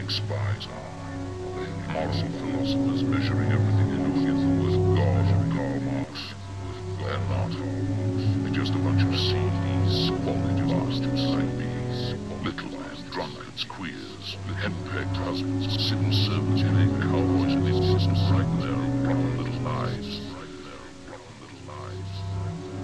think spies are. Moral philosophers measuring everything in them with God and Karl Marx. They're not. They're just a bunch of seedy, squalid bastards like me. Little men, drunkards, queers, with henpecked husbands,